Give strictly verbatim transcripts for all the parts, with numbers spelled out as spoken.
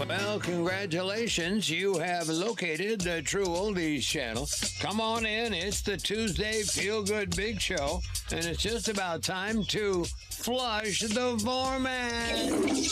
Well, congratulations. You have located the True Oldies channel. Come on in. It's the Tuesday Feel Good Big Show, and it's just about time to flush the format.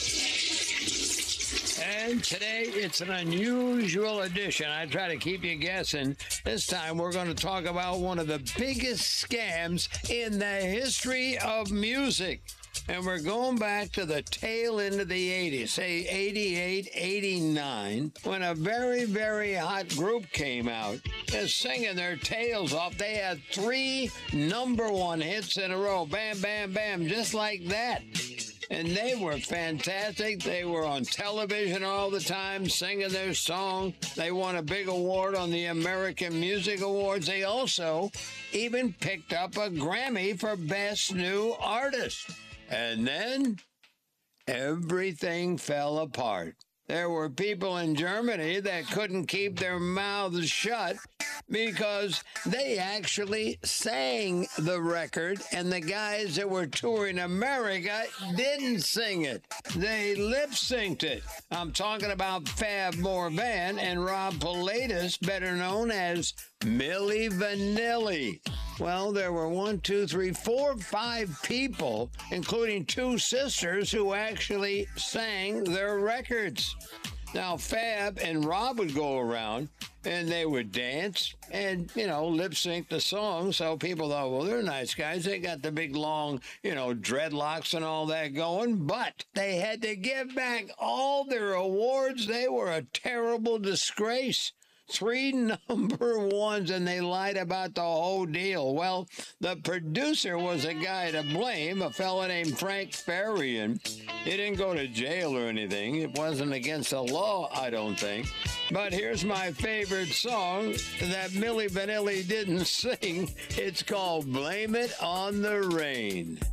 And today, it's an unusual edition. I try to keep you guessing. This time, we're going to talk about one of the biggest scams in the history of music. And we're going back to the tail end of the eighties, say eighty-eight, eighty-nine, when a very, very hot group came out, just singing their tails off. They had three number one hits in a row. Bam, bam, bam, just like that. And they were fantastic. They were on television all the time, singing their song. They won a big award on the American Music Awards. They also even picked up a Grammy for Best New Artist. And then everything fell apart. There were people in Germany that couldn't keep their mouths shut because they actually sang the record, and the guys that were touring America didn't sing it. They lip-synced it. I'm talking about Fab Morvan and Rob Pilatus, better known as Milli Vanilli. Well, there were one, two, three, four, five people, including two sisters, who actually sang their records. Now, Fab and Rob would go around, and they would dance and, you know, lip-sync the song. So people thought, well, they're nice guys. They got the big, long, you know, dreadlocks and all that going. But they had to give back all their awards. They were a terrible disgrace. Three number ones, and they lied about the whole deal. Well, the producer was a guy to blame, a fella named Frank Farian. He didn't go to jail or anything. It wasn't against the law, I don't think. But here's my favorite song that Milli Vanilli didn't sing. It's called Blame It on the Rain.